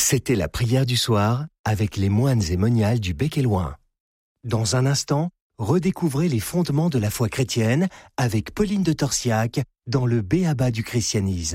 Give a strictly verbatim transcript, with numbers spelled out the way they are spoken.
C'était la prière du soir avec les moines et moniales du Bec et Loing. Dans un instant, redécouvrez les fondements de la foi chrétienne avec Pauline de Torsiac dans le B A B A du christianisme.